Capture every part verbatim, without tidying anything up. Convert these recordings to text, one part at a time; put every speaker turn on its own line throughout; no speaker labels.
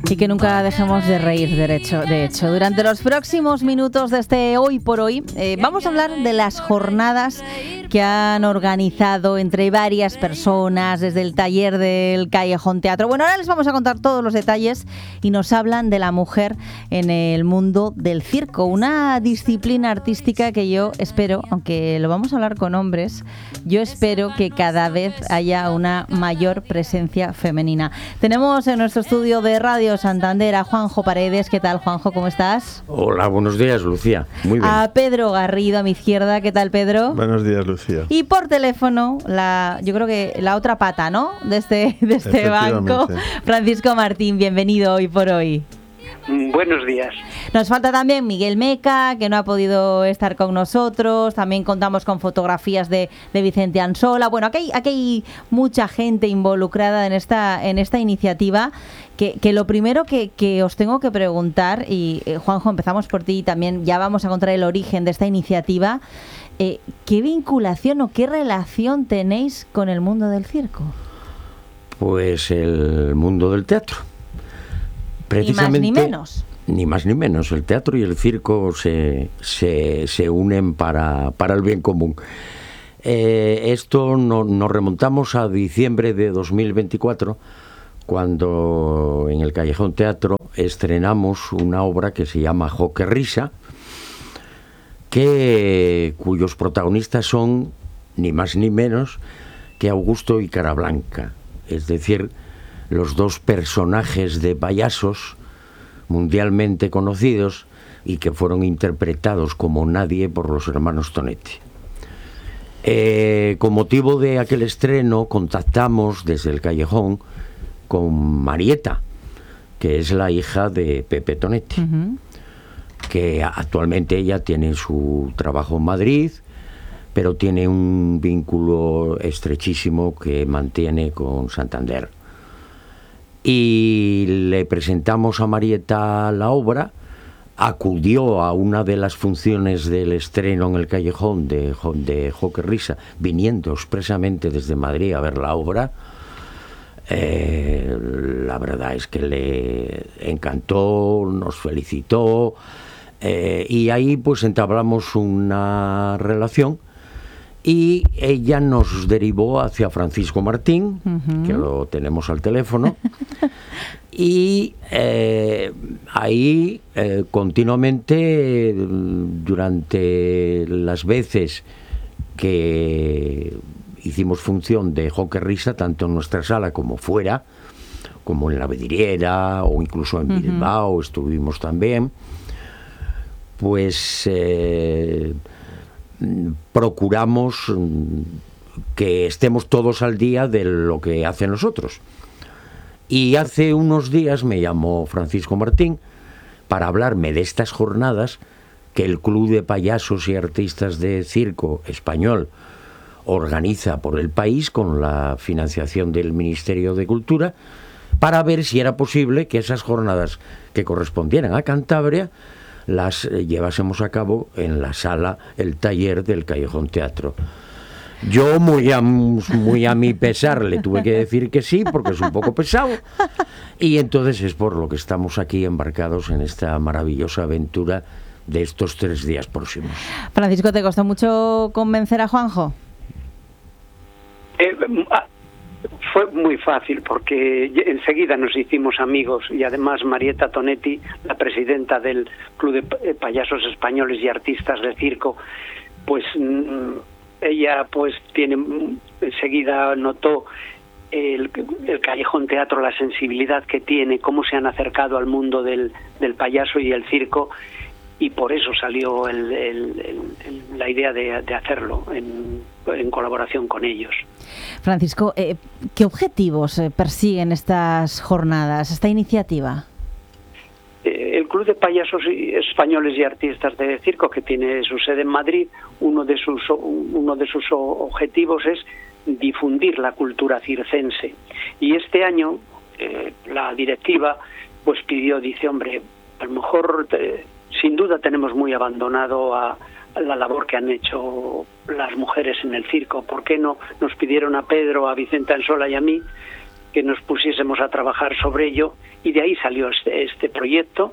Y que nunca dejemos de reír, de hecho. De hecho, durante los próximos minutos de este Hoy por Hoy, eh, vamos a hablar de las jornadas que han organizado entre varias personas desde el taller del Callejón Teatro. Bueno, ahora les vamos a contar todos los detalles y nos hablan de la mujer en el mundo del circo, una disciplina artística que yo espero, aunque lo vamos a hablar con hombres, yo espero que cada vez haya una mayor presencia femenina. Tenemos en nuestro estudio de Radio Santander a Juanjo Paredes. ¿Qué tal, Juanjo? ¿Cómo estás?
Hola, buenos días, Lucía. Muy bien.
A Pedro Garrido, a mi izquierda. ¿Qué tal, Pedro?
Buenos días, Lucía.
Y por teléfono, la, yo creo que la otra pata, ¿no? De este, de este banco, Francisco Martín. Bienvenido Hoy por Hoy.
Buenos días.
Nos falta también Miguel Meca, que no ha podido estar con nosotros. También contamos con fotografías de, de Vicente Ansola. Bueno, aquí hay, aquí hay mucha gente involucrada en esta, en esta iniciativa. Que, que lo primero que, que os tengo que preguntar, y eh, Juanjo, empezamos por ti y también ya vamos a contar el origen de esta iniciativa. Eh, ¿Qué vinculación o qué relación tenéis con el mundo del circo?
Pues el mundo del teatro. Precisamente,
ni más ni menos.
Ni más ni menos. El teatro y el circo se, se, se unen para, para el bien común. Eh, esto no, nos remontamos a diciembre de dos mil veinticuatro, cuando en el Callejón Teatro estrenamos una obra que se llama Joquerrisa, que, cuyos protagonistas son ni más ni menos que Augusto y Carablanca, es decir, los dos personajes de payasos mundialmente conocidos y que fueron interpretados como nadie por los hermanos Tonetti. Eh, con motivo de aquel estreno contactamos desde el Callejón con Marieta, que es la hija de Pepe Tonetti, uh-huh. que actualmente ella tiene su trabajo en Madrid, pero tiene un vínculo estrechísimo que mantiene con Santander. Y le presentamos a Marieta la obra, acudió a una de las funciones del estreno en el Callejón de, de Joquerrisa, viniendo expresamente desde Madrid a ver la obra. Eh, la verdad es que le encantó, nos felicitó, eh, y ahí pues entablamos una relación. Y ella nos derivó hacia Francisco Martín, uh-huh. que lo tenemos al teléfono, y eh, ahí eh, continuamente, durante las veces que hicimos función de Joquerrisa, tanto en nuestra sala como fuera, como en la Vidriera o incluso en uh-huh. Bilbao estuvimos también, pues... Eh, procuramos que estemos todos al día de lo que hacen los otros. Y hace unos días me llamó Francisco Martín para hablarme de estas jornadas que el Club de Payasos y Artistas de Circo Español organiza por el país con la financiación del Ministerio de Cultura, para ver si era posible que esas jornadas que correspondieran a Cantabria las llevásemos a cabo en la sala, el taller del Callejón Teatro. Yo, muy a, muy a mi pesar, le tuve que decir que sí, porque es un poco pesado, y entonces es por lo que estamos aquí embarcados en esta maravillosa aventura de estos tres días próximos.
Francisco, ¿te costó mucho convencer a Juanjo?
Eh, Fue muy fácil, porque enseguida nos hicimos amigos, y además Marieta Tonetti, la presidenta del Club de Payasos Españoles y Artistas de Circo, pues ella pues tiene enseguida notó el, el Callejón Teatro, la sensibilidad que tiene, cómo se han acercado al mundo del, del payaso y el circo, y por eso salió el, el, el, la idea de, de hacerlo en, en colaboración con ellos.
Francisco, eh, ¿qué objetivos eh, persiguen estas jornadas, esta iniciativa?
Eh, el Club de Payasos Españoles y Artistas de Circo, que tiene su sede en Madrid, uno de sus uno de sus objetivos es difundir la cultura circense. Y este año eh, la directiva pues pidió, dice, hombre, a lo mejor eh, sin duda tenemos muy abandonado a la labor que han hecho las mujeres en el circo. ¿Por qué no nos pidieron a Pedro, a Vicente Ansola y a mí que nos pusiésemos a trabajar sobre ello, y de ahí salió este, este proyecto,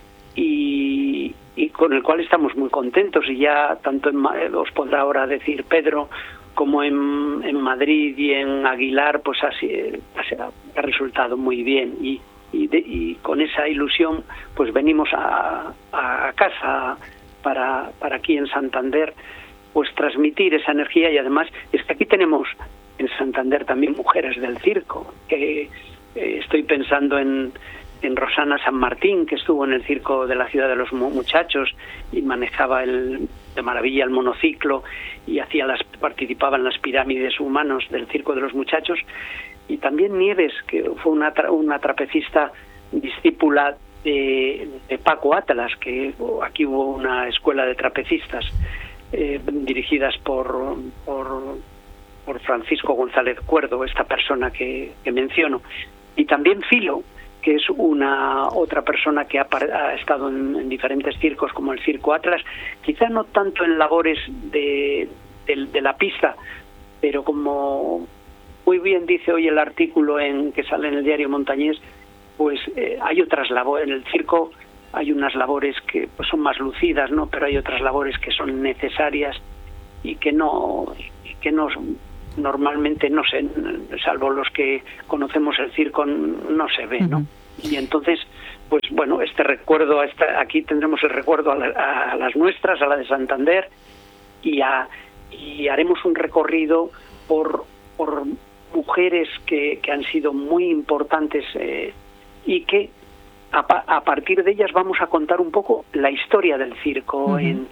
y, y con el cual estamos muy contentos, y ya tanto en, os podrá ahora decir Pedro, como en, en Madrid y en Aguilar, pues así ha, ha resultado muy bien, y, y, de, y con esa ilusión pues venimos a, a casa para, para aquí en Santander, pues transmitir esa energía. Y además es que aquí tenemos en Santander también mujeres del circo, que eh, estoy pensando en, en Rosana San Martín, que estuvo en el circo de la Ciudad de los Muchachos y manejaba el, de maravilla el monociclo, y hacía las, participaba en las pirámides humanos del circo de los Muchachos. Y también Nieves, que fue una, tra, una trapecista discípula de, de Paco Atlas, que aquí hubo una escuela de trapecistas eh, dirigidas por, por, por Francisco González Cuerdo, esta persona que, que menciono. Y también Filo, que es una otra persona que ha, ha estado en, en diferentes circos, como el Circo Atlas, quizá no tanto en labores de, de, de la pista, pero como muy bien dice hoy el artículo en que sale en el diario Montañés, pues eh, hay otras labores. En el circo hay unas labores que pues, son más lucidas, ¿no? Pero hay otras labores que son necesarias y que no, y que no normalmente no se, salvo los que conocemos el circo, no se ve, ¿no? Uh-huh. Y entonces, pues bueno, este recuerdo, esta, aquí tendremos el recuerdo a, la, a las nuestras, a la de Santander, y, a, y haremos un recorrido por, por mujeres que, que han sido muy importantes eh, y que a, a partir de ellas vamos a contar un poco la historia del circo, uh-huh. en,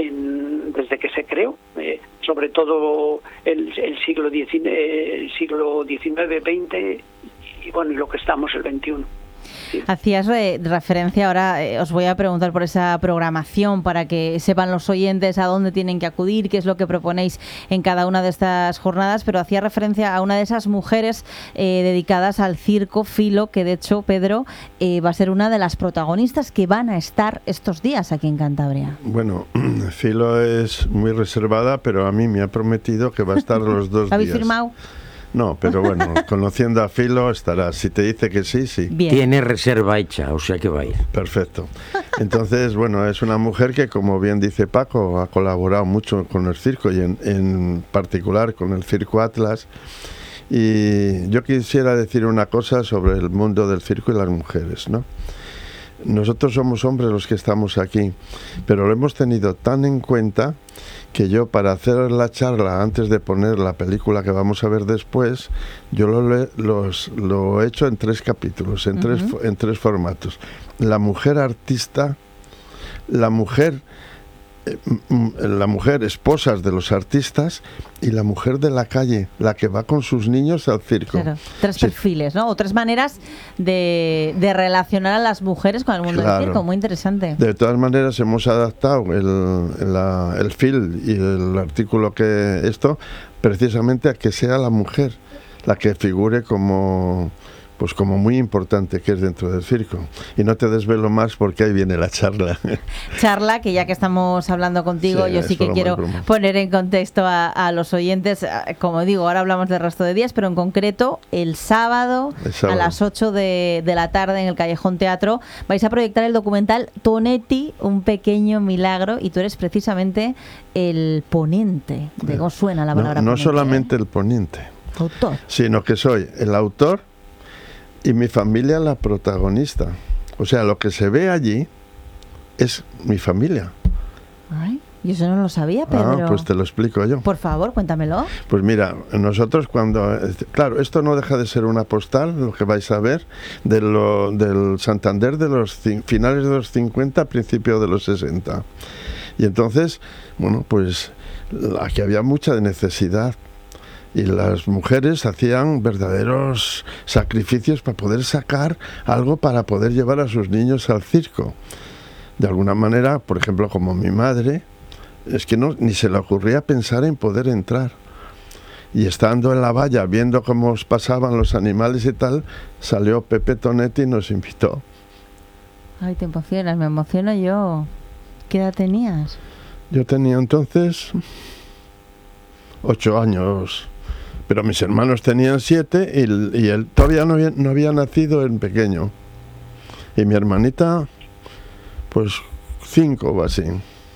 en, desde que se creó, eh, sobre todo el, el siglo diecinueve, el siglo diecinueve, veinte y bueno, y lo que estamos el veintiuno. Sí.
Hacías re- referencia, ahora eh, os voy a preguntar por esa programación para que sepan los oyentes a dónde tienen que acudir, qué es lo que proponéis en cada una de estas jornadas, pero hacía referencia a una de esas mujeres eh, dedicadas al circo, Filo, que de hecho, Pedro, eh, va a ser una de las protagonistas que van a estar estos días aquí en Cantabria.
Bueno, Filo es muy reservada, pero a mí me ha prometido que va a estar los dos días.
¿Habéis firmado?
No, pero bueno, conociendo a Filo estará. Si te dice que sí, sí.
Bien. Tiene reserva hecha, o sea que va a ir.
Perfecto. Entonces, bueno, es una mujer que, como bien dice Paco, ha colaborado mucho con el circo y en, en particular con el Circo Atlas. Y yo quisiera decir una cosa sobre el mundo del circo y las mujeres, ¿no? Nosotros somos hombres los que estamos aquí, pero lo hemos tenido tan en cuenta que yo, para hacer la charla antes de poner la película que vamos a ver después, yo lo, le, los, lo he hecho en tres capítulos, en, uh-huh. tres, en tres formatos. La mujer artista, la mujer, eh, la mujer esposas de los artistas y la mujer de la calle, la que va con sus niños al circo.
Claro, tres
sí.
perfiles, ¿no? O tres maneras de, de relacionar a las mujeres con el mundo
claro.
del circo, muy interesante.
De todas maneras hemos adaptado el, la, el film y el artículo que esto, precisamente a que sea la mujer la que figure como... pues como muy importante que es dentro del circo. Y no te desvelo más porque ahí viene la charla.
Charla que ya que estamos hablando contigo, sí, yo sí que quiero poner en contexto a, a los oyentes. Como digo, ahora hablamos del resto de días, pero en concreto el sábado, el sábado. a las ocho de, de la tarde en el Callejón Teatro vais a proyectar el documental Tonetti, un pequeño milagro, y tú eres precisamente el ponente. ¿De cómo suena la palabra
No, no
ponente,
solamente
eh?
el ponente,
autor,
sino que soy el autor y mi familia la protagonista. O sea, lo que se ve allí es mi familia.
Ay, yo eso no lo sabía, Pedro.
Ah, pues te lo explico yo.
Por favor, cuéntamelo.
Pues mira, nosotros cuando... Claro, esto no deja de ser una postal, lo que vais a ver, de lo, del Santander de los finales de los cincuenta, principios de los sesenta. Y entonces, bueno, pues aquí había mucha necesidad. Y las mujeres hacían verdaderos sacrificios para poder sacar algo para poder llevar a sus niños al circo. De alguna manera, por ejemplo, como mi madre, es que no ni se le ocurría pensar en poder entrar. Y estando en la valla, viendo cómo pasaban los animales y tal, salió Pepe Tonetti y nos invitó.
Ay, te emocionas, me emociono yo. ¿Qué edad tenías?
Yo tenía entonces ocho años. Pero mis hermanos tenían siete y, y él todavía no había, no había nacido en pequeño. Y mi hermanita, pues cinco o así.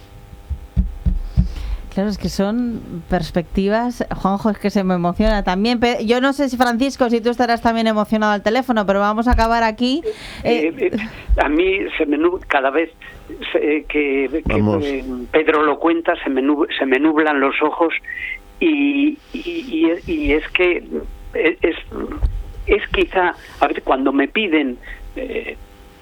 Claro, es que son perspectivas. Juanjo, es que se me emociona también. Yo no sé si, Francisco, si tú estarás también emocionado al teléfono, pero vamos a acabar aquí.
Eh, eh, a mí se me nubla, cada vez se, que, que eh, Pedro lo cuenta, se me, nub, se me nublan los ojos y, y, y, y es que es, es, es quizá, a ver, cuando me piden eh,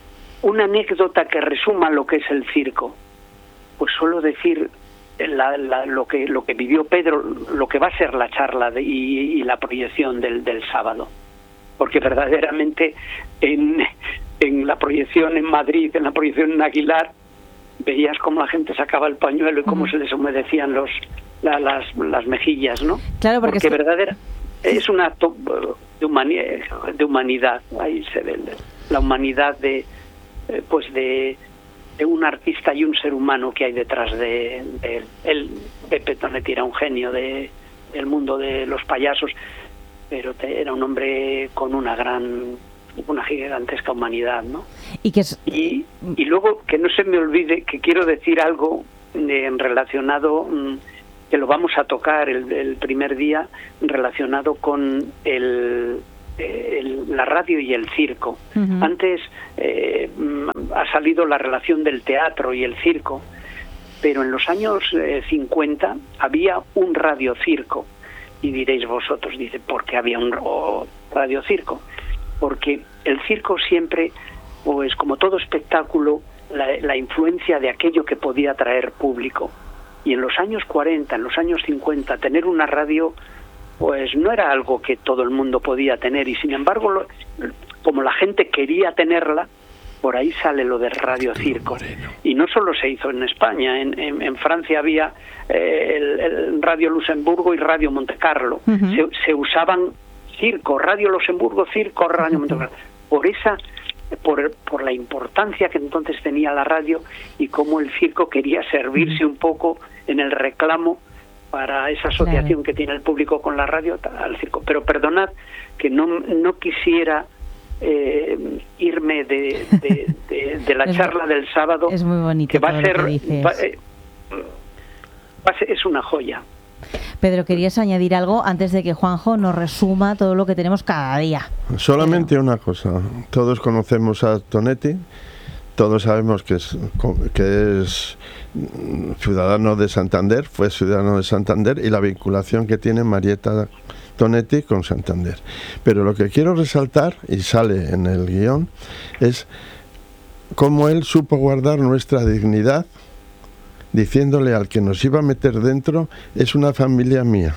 una anécdota que resuma lo que es el circo, pues suelo decir La, la, lo que lo que vivió Pedro, lo que va a ser la charla de, y, y la proyección del, del sábado, porque verdaderamente en, en la proyección en Madrid, en la proyección en Aguilar, veías cómo la gente sacaba el pañuelo y cómo uh-huh. se les humedecían los la, las, las mejillas, ¿no?
Claro, porque,
porque
es...
verdadera es un acto de humanidad, de humanidad. Ahí se ve la humanidad de eh, pues de de un artista y un ser humano que hay detrás de, de él. Él, Pepe Tonetti, era un genio de, del mundo de los payasos, pero te, era un hombre con una gran, una gigantesca humanidad, ¿no?
Y, que es...
y, y luego, que no se me olvide que quiero decir algo eh, relacionado, que lo vamos a tocar el, el primer día, relacionado con el... El, la radio y el circo. Uh-huh. Antes eh, ha salido la relación del teatro y el circo, pero en los años eh, cincuenta había un radiocirco. Y diréis vosotros, dice, ¿por qué había un oh, radiocirco? Porque el circo siempre, pues como todo espectáculo, la, la influencia de aquello que podía atraer público. Y en los años cuarenta, en los años cincuenta, tener una radio pues no era algo que todo el mundo podía tener, y sin embargo, lo, como la gente quería tenerla, por ahí sale lo del radiocirco. Y no solo se hizo en España, en, en, en Francia había eh, el, el Radio Luxemburgo y Radio Montecarlo. Uh-huh. Se, se usaban circo, Radio Luxemburgo, circo, Radio uh-huh. Montecarlo. Por esa, por, por la importancia que entonces tenía la radio y cómo el circo quería servirse uh-huh. un poco en el reclamo para esa asociación claro. que tiene el público con la radio al circo. Pero perdonad que no, no quisiera eh, irme de, de, de, de la es charla del sábado.
Es muy bonito.
Que va a ser,
que
va, eh, va a ser, es una joya.
Pedro, ¿querías añadir algo antes de que Juanjo nos resuma todo lo que tenemos cada día?
Solamente Pedro. Una cosa. Todos conocemos a Tonetti. Todos sabemos que es, que es ciudadano de Santander, fue ciudadano de Santander, y la vinculación que tiene Marieta Tonetti con Santander. Pero lo que quiero resaltar, y sale en el guión, es cómo él supo guardar nuestra dignidad, diciéndole al que nos iba a meter dentro, es una familia mía.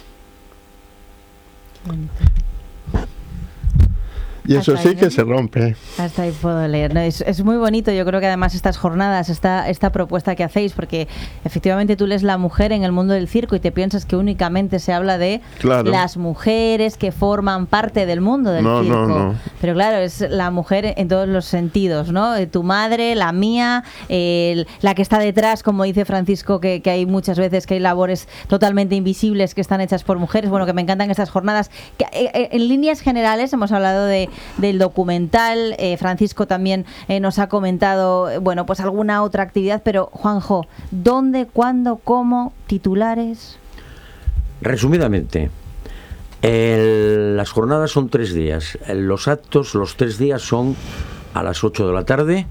Y eso sí que se rompe.
Hasta ahí puedo leer. No, es, es muy bonito. Yo creo que además estas jornadas, esta, esta propuesta que hacéis, porque efectivamente tú lees la mujer en el mundo del circo y te piensas que únicamente se habla de claro. las mujeres que forman parte del mundo del
no,
circo.
No, no.
Pero claro, es la mujer en todos los sentidos, ¿no? Tu madre, la mía, eh, la que está detrás, como dice Francisco, que, que hay muchas veces que hay labores totalmente invisibles que están hechas por mujeres. Bueno, que me encantan estas jornadas. Que, eh, en líneas generales hemos hablado de del documental, eh, Francisco también eh, nos ha comentado, eh, bueno, pues alguna otra actividad, pero Juanjo, ¿dónde, cuándo, cómo, titulares?
Resumidamente, el, las jornadas son tres días, los actos, los tres días son a las ocho de la tarde.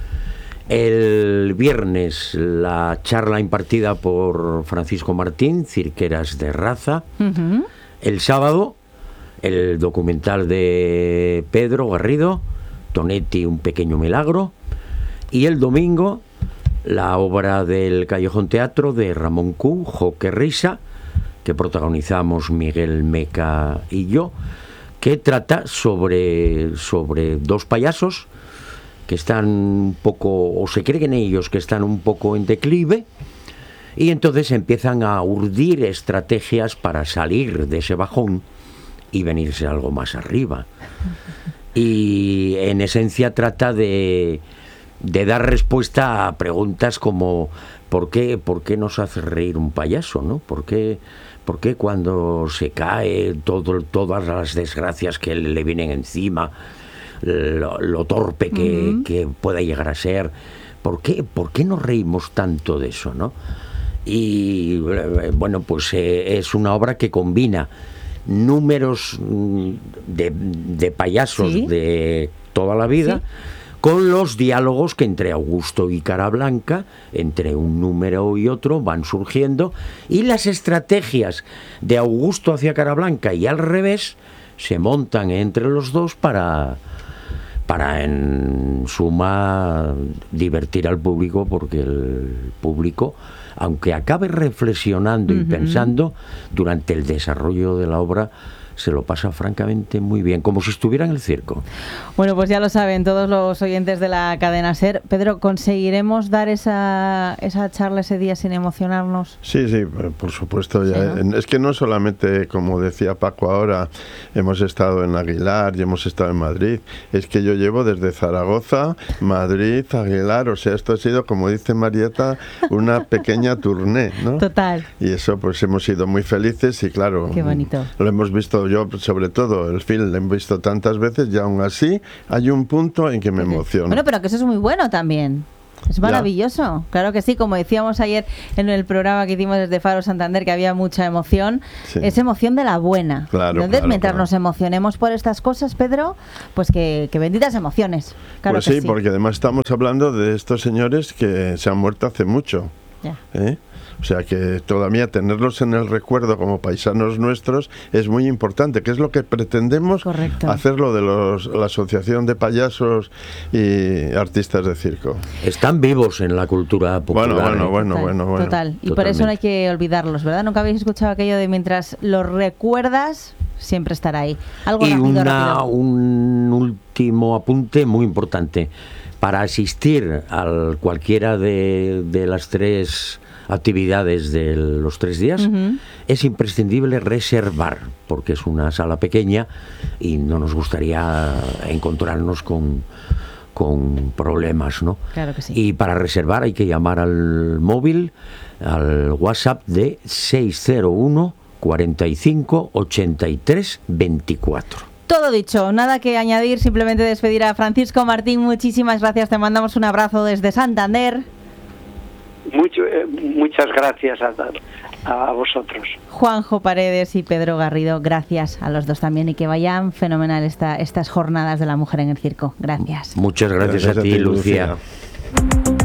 El viernes la charla impartida por Francisco Martín, Cirqueras de Raza. Uh-huh. El sábado el documental de Pedro Garrido, Tonetti, un pequeño milagro, y el domingo la obra del Callejón Teatro de Ramón Q, Jo, que risa, que protagonizamos Miguel Meca y yo, que trata sobre, sobre dos payasos que están un poco, o se creen ellos que están un poco en declive, y entonces empiezan a urdir estrategias para salir de ese bajón y venirse algo más arriba. Y en esencia trata de, de dar respuesta a preguntas como ¿por qué, por qué nos hace reír un payaso? ¿No? ¿Por qué, ¿Por qué cuando se cae todo, todas las desgracias que le vienen encima, lo, lo torpe que, uh-huh. que pueda llegar a ser, ¿por qué, ¿por qué nos reímos tanto de eso, no? Y bueno, pues eh, es una obra que combina números de, de payasos ¿sí? de toda la vida, ¿sí? con los diálogos que entre Augusto y Carablanca, entre un número y otro, van surgiendo, y las estrategias de Augusto hacia Carablanca y al revés se montan entre los dos para, para en suma divertir al público, porque el público, aunque acabe reflexionando uh-huh. y pensando, durante el desarrollo de la obra se lo pasa francamente muy bien, como si estuviera en el circo.
Bueno, pues ya lo saben todos los oyentes de la cadena SER. Pedro, ¿conseguiremos dar esa, esa charla ese día sin emocionarnos?
Sí, sí, por supuesto. Ya. ¿Sí, no? Es que no solamente, como decía Paco ahora, hemos estado en Aguilar y hemos estado en Madrid, es que yo llevo desde Zaragoza, Madrid, Aguilar, o sea, esto ha sido, como dice Marieta, una pequeña tournée, ¿no?
Total.
Y eso, pues hemos sido muy felices y claro,
qué bonito.
Lo hemos visto yo, sobre todo, el film lo he visto tantas veces y aún así hay un punto en que me emociona.
Bueno, pero que eso es muy bueno también. Es maravilloso, ya. Claro que sí, como decíamos ayer en el programa que hicimos desde Faro Santander, que había mucha emoción, sí. es emoción de la buena.
Claro,
Entonces,
claro,
mientras
claro.
nos emocionemos por estas cosas, Pedro, pues que, que benditas emociones. Claro
pues
que
sí,
sí,
porque además estamos hablando de estos señores que se han muerto hace mucho.
Ya.
¿Eh? O sea que todavía tenerlos en el recuerdo como paisanos nuestros es muy importante, que es lo que pretendemos
Correcto.
hacerlo de los, la Asociación de Payasos y Artistas de Circo.
Están vivos en la cultura popular.
Bueno, bueno,
¿eh?
bueno,
Total,
bueno, bueno.
Total. Y Totalmente. Por eso no hay que olvidarlos, ¿verdad? Nunca habéis escuchado aquello de mientras los recuerdas, siempre estará ahí. Algo
y
rápido,
una,
rápido.
un último apunte muy importante. Para asistir a cualquiera de, de las tres actividades de los tres días, uh-huh. es imprescindible reservar, porque es una sala pequeña y no nos gustaría encontrarnos con, con problemas, ¿no?
Claro que sí.
Y para reservar hay que llamar al móvil, al WhatsApp de seis cero uno, cuarenta y cinco, ochenta y tres, veinticuatro.
Todo dicho, nada que añadir, simplemente despedir a Francisco Martín. Muchísimas gracias, te mandamos un abrazo desde Santander.
Mucho, eh, muchas gracias a, a vosotros.
Juanjo Paredes y Pedro Garrido, gracias a los dos también, y que vayan fenomenal esta, estas jornadas de la mujer en el circo. Gracias.
Muchas gracias, gracias a ti, Lucía. Lucía.